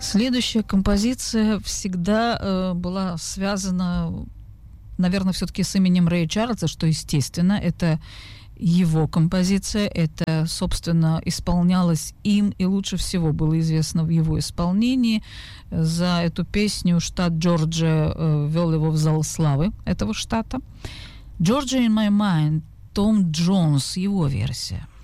Следующая композиция всегда была связана, наверное, все-таки с именем Рэя Чарльза, что естественно, это его композиция, это, собственно, исполнялось им и лучше всего было известно в его исполнении. За эту песню штат Джорджия ввел его в зал славы этого штата. «Georgia in my mind», Том Джонс, его версия.